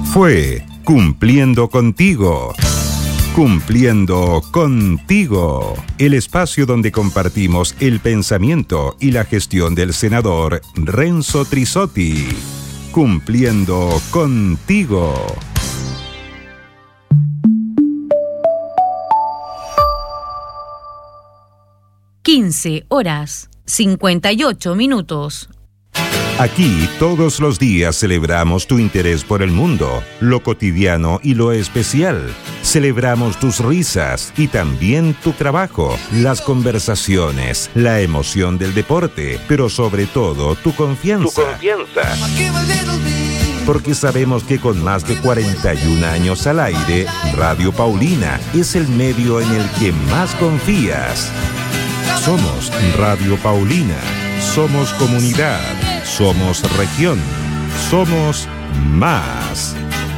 Fue Cumpliendo Contigo. Cumpliendo Contigo, el espacio donde compartimos el pensamiento y la gestión del senador Renzo Trizzotti. Cumpliendo Contigo. (15:58). Aquí todos los días celebramos tu interés por el mundo, lo cotidiano y lo especial. Celebramos tus risas y también tu trabajo, las conversaciones, la emoción del deporte, pero sobre todo tu confianza. Porque sabemos que con más de 41 años al aire, Radio Paulina es el medio en el que más confías. Somos Radio Paulina, somos comunidad, somos región, somos más.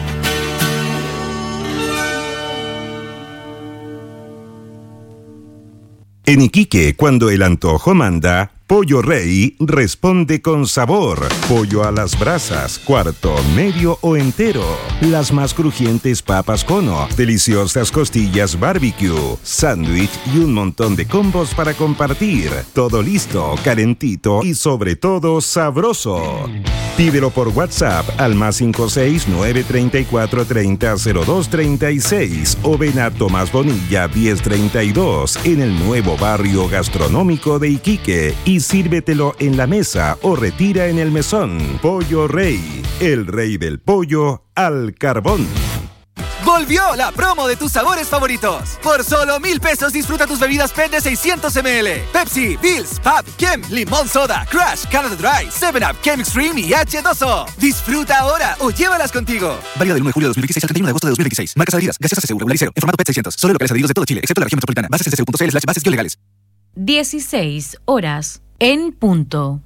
En Iquique, cuando el antojo manda, Pollo Rey responde con sabor. Pollo a las brasas, cuarto, medio o entero. Las más crujientes papas cono, deliciosas costillas barbecue, sándwich y un montón de combos para compartir. Todo listo, calentito y sobre todo sabroso. Pídelo por WhatsApp al +56 934 30 02 36 o ven a Tomás Bonilla 1032 en el nuevo barrio gastronómico de Iquique y sírvetelo en la mesa o retira en el mesón. Pollo Rey, el rey del pollo al carbón. ¡Volvió la promo de tus sabores favoritos! Por solo 1,000 pesos disfruta tus bebidas PET de 600 ml. Pepsi, Bills, Pab, Kem, Limón Soda, Crush, Canada Dry, 7up, Kem Extreme y H2O. Disfruta ahora o llévalas contigo. Válido del 1 de julio de 2016 al 31 de agosto de 2016. Marcas adheridas. Gaseosa CSU regular y cero. En formato PET 600. Solo locales adheridos de todo Chile, excepto la región metropolitana. Bases en csu.cl/bases-legales. 16:00 en punto.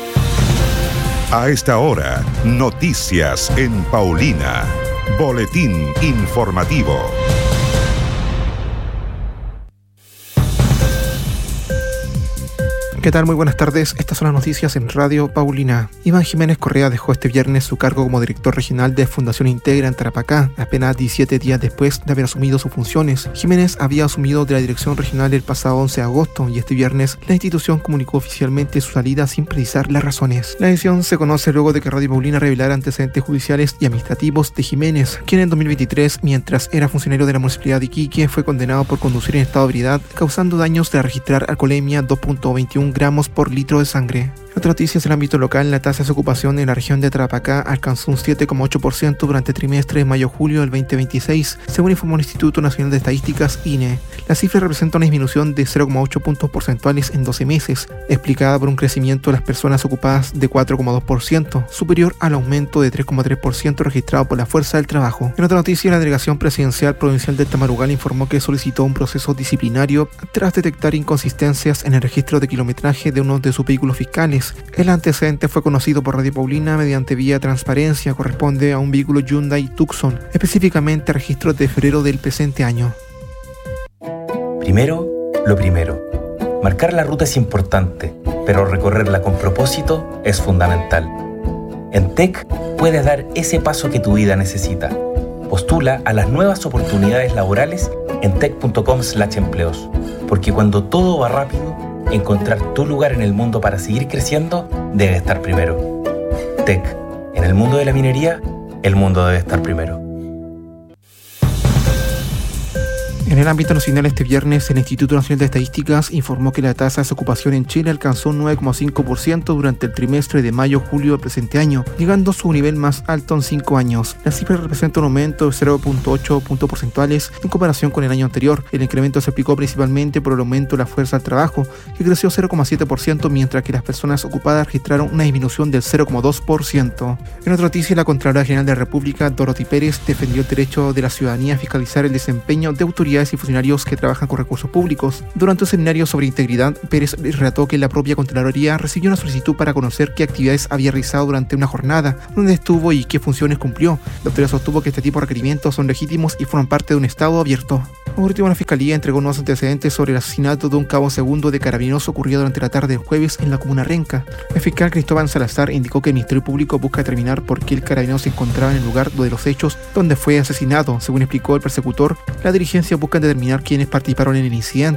A esta hora, noticias en Paulina. Boletín informativo. ¿Qué tal? Muy buenas tardes. Estas son las noticias en Radio Paulina. Iván Jiménez Correa dejó este viernes su cargo como director regional de Fundación Integra en Tarapacá, apenas 17 días después de haber asumido sus funciones. Jiménez había asumido de la dirección regional el pasado 11 de agosto y este viernes la institución comunicó oficialmente su salida sin precisar las razones. La decisión se conoce luego de que Radio Paulina revelara antecedentes judiciales y administrativos de Jiménez, quien en 2023, mientras era funcionario de la Municipalidad de Iquique, fue condenado por conducir en estado de ebriedad, causando daños de registrar alcoholemia 2.21 gramos por litro de sangre. En otras noticias del ámbito local, la tasa de ocupación en la región de Tarapacá alcanzó un 7,8% durante el trimestre de mayo-julio del 2026, según informó el Instituto Nacional de Estadísticas, INE. La cifra representa una disminución de 0,8 puntos porcentuales en 12 meses, explicada por un crecimiento de las personas ocupadas de 4,2%, superior al aumento de 3,3% registrado por la Fuerza del Trabajo. En otra noticia, la Delegación Presidencial Provincial del Tamarugal informó que solicitó un proceso disciplinario tras detectar inconsistencias en el registro de kilometraje de uno de sus vehículos fiscales. El antecedente fue conocido por Radio Paulina mediante vía transparencia. Corresponde a un vehículo Hyundai Tucson, específicamente registro de febrero del presente año. Primero, lo primero. Marcar la ruta es importante, pero recorrerla con propósito es fundamental. En TEC puedes dar ese paso que tu vida necesita. Postula a las nuevas oportunidades laborales en tec.com/empleos, porque cuando todo va rápido, encontrar tu lugar en el mundo para seguir creciendo debe estar primero. TEC. En el mundo de la minería, el mundo debe estar primero. En el ámbito nacional, este viernes, el Instituto Nacional de Estadísticas informó que la tasa de desocupación en Chile alcanzó un 9,5% durante el trimestre de mayo-julio del presente año, llegando a su nivel más alto en 5 años. La cifra representa un aumento de 0,8 puntos porcentuales en comparación con el año anterior. El incremento se explicó principalmente por el aumento de la fuerza del trabajo, que creció 0,7%, mientras que las personas ocupadas registraron una disminución del 0,2%. En otra noticia, la Contralora General de la República, Dorothy Pérez, defendió el derecho de la ciudadanía a fiscalizar el desempeño de autoridades y funcionarios que trabajan con recursos públicos. Durante un seminario sobre integridad, Pérez relató que la propia Contraloría recibió una solicitud para conocer qué actividades había realizado durante una jornada, dónde estuvo y qué funciones cumplió. La autoridad sostuvo que este tipo de requerimientos son legítimos y forman parte de un Estado abierto. Por último, la Fiscalía entregó nuevos antecedentes sobre el asesinato de un cabo segundo de Carabineros ocurrido durante la tarde del jueves en la comuna Renca. El fiscal Cristóbal Salazar indicó que el Ministerio Público busca determinar por qué el carabinero se encontraba en el lugar de los hechos donde fue asesinado. Según explicó el persecutor, la dirigencia busca determinar quiénes participaron en el incidente.